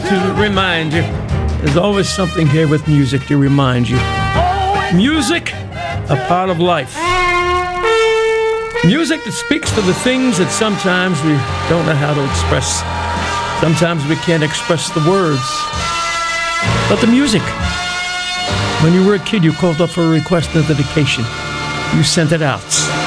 to remind you, there's always something here with music to remind you. Music, a part of life. Music that speaks to the things that sometimes we don't know how to express. Sometimes we can't express the words. But the music. When you were a kid, you called up for a request of dedication. You sent it out.